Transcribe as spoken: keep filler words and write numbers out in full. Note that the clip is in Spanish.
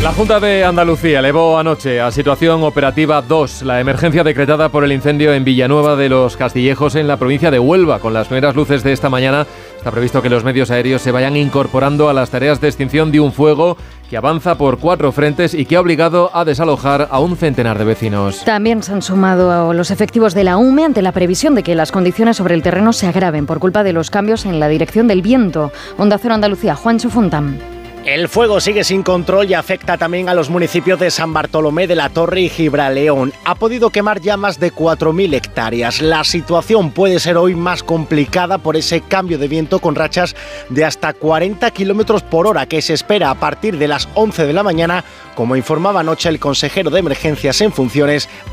La Junta de Andalucía elevó anoche a situación operativa dos la emergencia decretada por el incendio en Villanueva de los Castillejos en la provincia de Huelva. Con las primeras luces de esta mañana está previsto que los medios aéreos se vayan incorporando a las tareas de extinción de un fuego que avanza por cuatro frentes y que ha obligado a desalojar a un centenar de vecinos. También se han sumado los efectivos de la U M E ante la previsión de que las condiciones sobre el terreno se agraven por culpa de los cambios en la dirección del viento. Onda Cero Andalucía, Juancho Fontán. El fuego sigue sin control y afecta también a los municipios de San Bartolomé de la Torre y Gibraleón. Ha podido quemar ya más de cuatro mil hectáreas. La situación puede ser hoy más complicada por ese cambio de viento con rachas de hasta cuarenta kilómetros por hora que se espera a partir de las once de la mañana, como informaba anoche el consejero de Emergencias en funciones,